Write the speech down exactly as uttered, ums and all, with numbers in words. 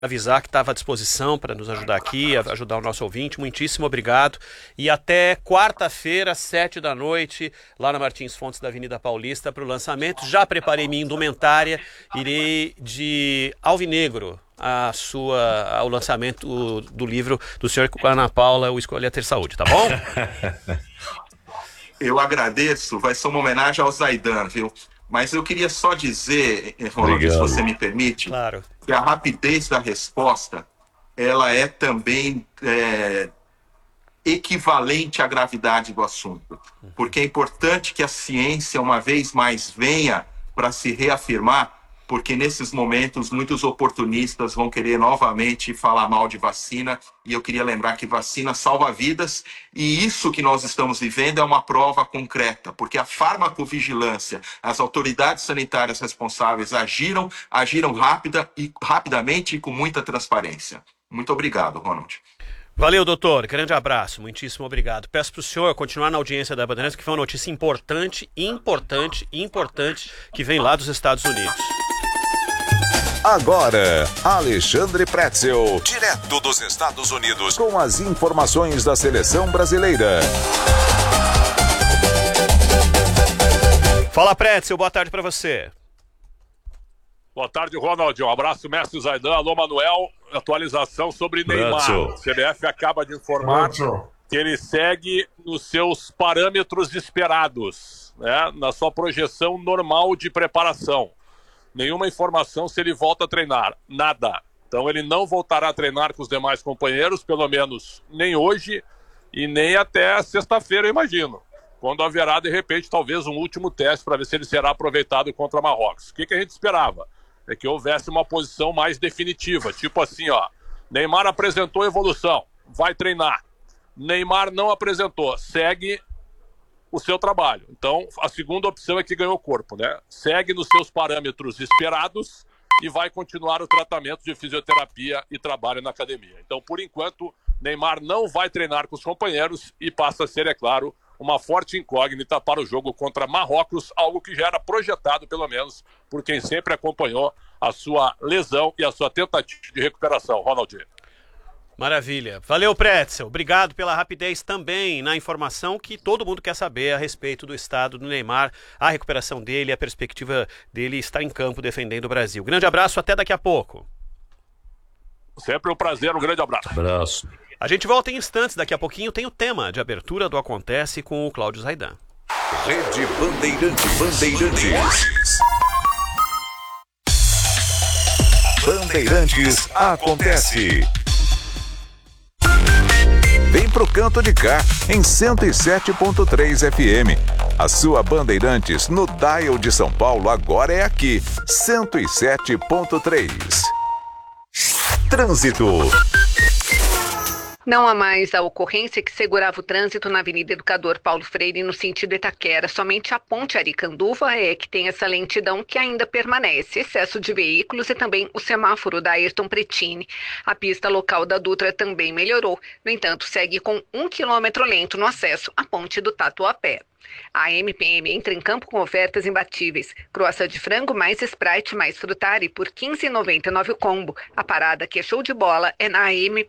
avisar que estava à disposição para nos ajudar aqui, ajudar o nosso ouvinte. Muitíssimo obrigado. E até quarta-feira, sete da noite, lá na Martins Fontes da Avenida Paulista, para o lançamento. Já preparei minha indumentária, irei de alvinegro a sua, ao lançamento do livro do senhor Ana Paula, O Escolha Ter Saúde, tá bom? Eu agradeço, vai ser uma homenagem ao Zaidan, viu? Mas eu queria só dizer, Ronald, se você me permite, claro, que a rapidez da resposta, ela é também é, equivalente à gravidade do assunto. Porque é importante que a ciência, uma vez mais, venha para se reafirmar, porque nesses momentos muitos oportunistas vão querer novamente falar mal de vacina, e eu queria lembrar que vacina salva vidas, e isso que nós estamos vivendo é uma prova concreta, porque a farmacovigilância, as autoridades sanitárias responsáveis agiram, agiram rápida e, rapidamente e com muita transparência. Muito obrigado, Ronald. Valeu, doutor. Grande abraço. Muitíssimo obrigado. Peço para o senhor continuar na audiência da Bandeirantes, que foi uma notícia importante, importante, importante, que vem lá dos Estados Unidos. Agora, Alexandre Pretzel, direto dos Estados Unidos, com as informações da seleção brasileira. Fala, Pretzel, boa tarde para você. Boa tarde, Ronald. Um abraço, mestre Zaidan. Alô, Manuel. Atualização sobre Neymar. O C B F acaba de informar que ele segue nos seus parâmetros esperados, né, na sua projeção normal de preparação. Nenhuma informação se ele volta a treinar, nada. Então ele não voltará a treinar com os demais companheiros, pelo menos nem hoje e nem até sexta-feira, eu imagino. Quando haverá, de repente, talvez um último teste para ver se ele será aproveitado contra Marrocos. O que, que a gente esperava? É que houvesse uma posição mais definitiva, tipo assim, ó, Neymar apresentou evolução, vai treinar. Neymar não apresentou, segue o seu trabalho. Então, a segunda opção é que ganhou corpo, né? Segue nos seus parâmetros esperados e vai continuar o tratamento de fisioterapia e trabalho na academia. Então, por enquanto, Neymar não vai treinar com os companheiros e passa a ser, é claro, uma forte incógnita para o jogo contra Marrocos, algo que já era projetado, pelo menos, por quem sempre acompanhou a sua lesão e a sua tentativa de recuperação. Ronald. Maravilha. Valeu, Pretzel. Obrigado pela rapidez também na informação que todo mundo quer saber a respeito do estado do Neymar, a recuperação dele, a perspectiva dele estar em campo defendendo o Brasil. Grande abraço, até daqui a pouco. Sempre um prazer, um grande abraço. Abraço. A gente volta em instantes, daqui a pouquinho tem o tema de abertura do Acontece com o Cláudio Zaidan. Rede Bandeirantes. Bandeirantes. Bandeirantes Acontece. Vem pro canto de cá, em cento e sete ponto três F M. A sua Bandeirantes no dial de São Paulo agora é aqui, cento e sete ponto três. Trânsito. Não há mais a ocorrência que segurava o trânsito na Avenida Educador Paulo Freire no sentido Itaquera. Somente a ponte Aricanduva é que tem essa lentidão que ainda permanece. Excesso de veículos e também o semáforo da Ayrton Pretini. A pista local da Dutra também melhorou. No entanto, segue com um quilômetro lento no acesso à ponte do Tatuapé. A M P M entra em campo com ofertas imbatíveis. Croação de frango mais Sprite mais Frutari por quinze reais e noventa e nove centavos o combo. A parada que é show de bola é na A M